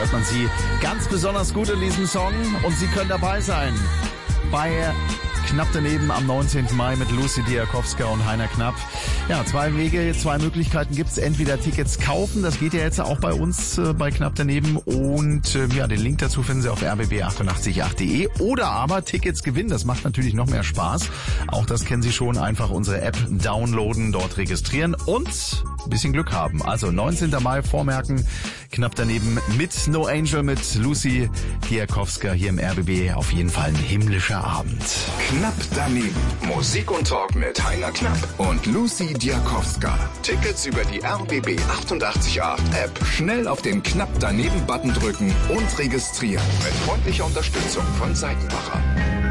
hört man sie ganz besonders gut in diesem Song und Sie können dabei sein bei Knapp daneben am 19. Mai mit Lucy Diakowska und Heiner Knapp. Ja, 2 Wege, 2 Möglichkeiten gibt's. Entweder Tickets kaufen, das geht ja jetzt auch bei uns bei Knapp daneben und ja, den Link dazu finden Sie auf rbb888.de oder aber Tickets gewinnen, das macht natürlich noch mehr Spaß. Auch das kennen Sie schon, einfach unsere App downloaden, dort registrieren und ein bisschen Glück haben. Also 19. Mai vormerken, Knapp daneben mit No Angel, mit Lucy Diakowska hier im RBB. Auf jeden Fall ein himmlischer Abend. Knapp daneben. Musik und Talk mit Heiner Knapp und Lucy Diakowska. Tickets über die RBB 888 App. Schnell auf den Knapp daneben Button drücken und registrieren. Mit freundlicher Unterstützung von Seitenbacher.